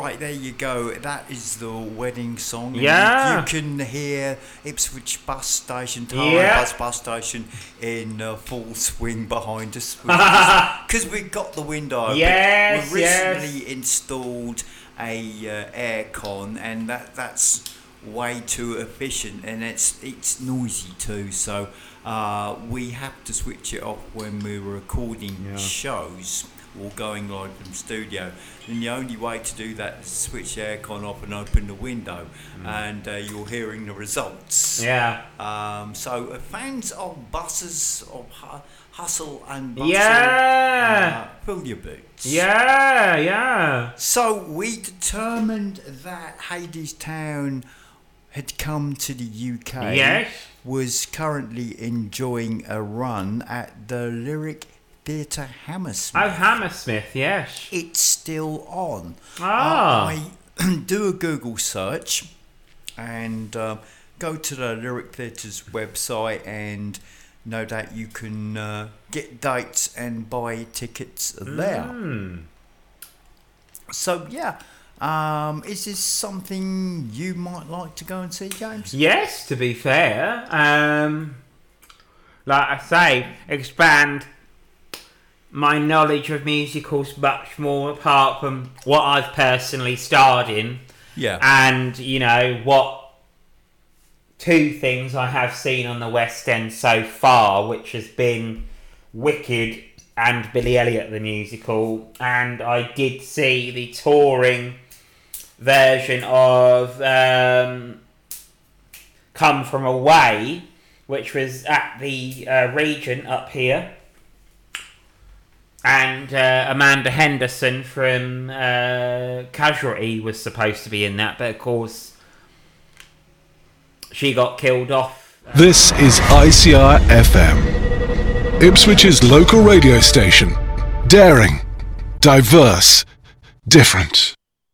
Right, there you go. That is the wedding song. Yeah. You can hear Ipswich bus station, Tara bus station in full swing behind us. Because we've got the window open. Yes, We've recently installed a aircon, and that's way too efficient, and it's noisy too. So we have to switch it off when we're recording shows or going live from studio. And the only way to do that is switch the aircon off and open the window, and you're hearing the results. Yeah. So fans of buses, of hustle and bustle, fill your boots. Yeah. So we determined that Hadestown had come to the UK. Yes. Was currently enjoying a run at the Lyric Theatre Hammersmith. Oh, Hammersmith, yes. It's still on. Ah. I do a Google search and go to the Lyric Theatre's website, and no doubt you can get dates and buy tickets there. So, is this something you might like to go and see, James? Yes, to be fair. Like I say, expand my knowledge of musicals much more apart from what I've personally starred in. Yeah. And, what two things I have seen on the West End so far, which has been Wicked and Billy Elliot the musical. And I did see the touring version of Come From Away, which was at the Regent up here. And Amanda Henderson from Casualty was supposed to be in that, but of course she got killed off. This is ICR FM, Ipswich's local radio station. Daring, diverse, different.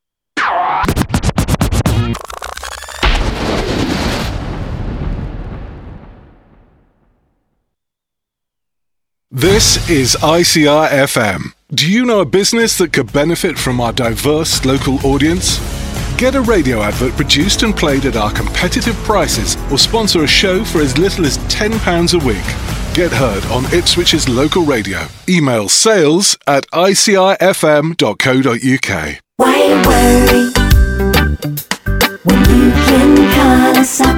This is ICR FM. Do you know a business that could benefit from our diverse local audience? Get a radio advert produced and played at our competitive prices, or sponsor a show for as little as £10 a week. Get heard on Ipswich's local radio. Email sales@icrfm.co.uk. Why worry when you can call us up?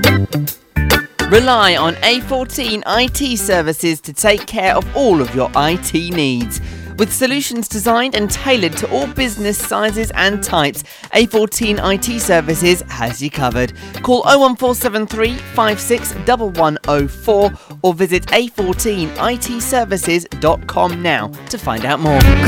Rely on A14 IT services to take care of all of your IT needs. With solutions designed and tailored to all business sizes and types, A14 IT Services has you covered. Call 01473 561104 or visit a14itservices.com now to find out more.